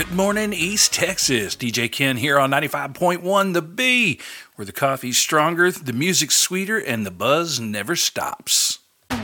Good morning, East Texas. DJ Ken here on 95.1 The B, where the coffee's stronger, the music's sweeter, and the buzz never stops.